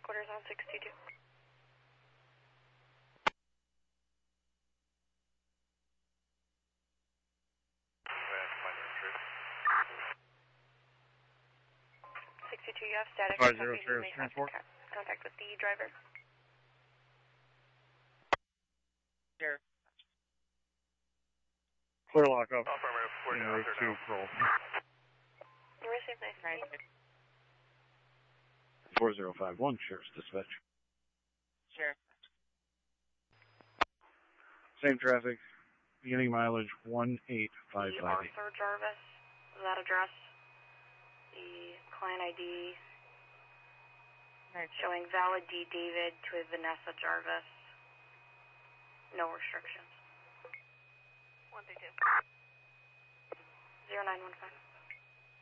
headquarters on 62. You have static. 500 transport. Contact with the driver. Here. Clear lock up. Affirmative. We're down Route 2 roll. Receive nice. Right. 4051, Sheriff's Dispatch. Sheriff. Same traffic. Beginning mileage 18558. Arthur Jarvis. That address. The client ID. Right. Showing valid D. David to Vanessa Jarvis. No restrictions. 132. 0915.